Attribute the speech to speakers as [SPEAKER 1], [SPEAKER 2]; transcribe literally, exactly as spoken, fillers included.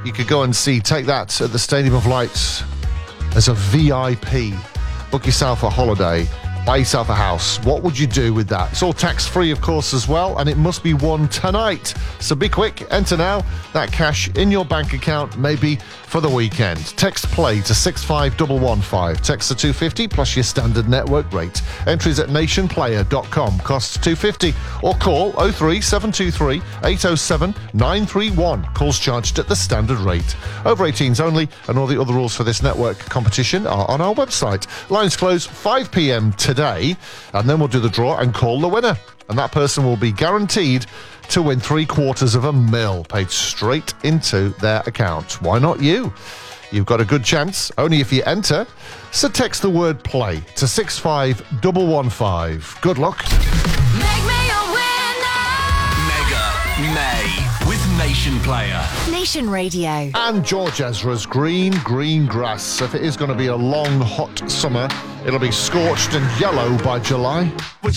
[SPEAKER 1] you could go and see Take That at the Stadium of Light as a V I P. Book yourself a holiday. Buy yourself a house. What would you do with that? It's all tax-free, of course, as well, and it must be won tonight. So be quick. Enter now. That cash in your bank account, maybe for the weekend. Text PLAY to six five one one five. Text the two hundred fifty plus your standard network rate. Entries at nation player dot com. Costs two hundred fifty. Or call oh three seven two three eight oh seven nine three one. Calls charged at the standard rate. Over eighteens only, and all the other rules for this network competition are on our website. Lines close five p.m. today, and then we'll do the draw and call the winner. And that person will be guaranteed to win three quarters of a mil paid straight into their account. Why not you? You've got a good chance, only if you enter. So text the word PLAY to six five one one five. Good luck.
[SPEAKER 2] Make me a winner!
[SPEAKER 3] Mega May with Nation Player.
[SPEAKER 4] Nation Radio.
[SPEAKER 1] And George Ezra's Green, Green Grass. If it is going to be a long, hot summer, it'll be scorched and yellow by July.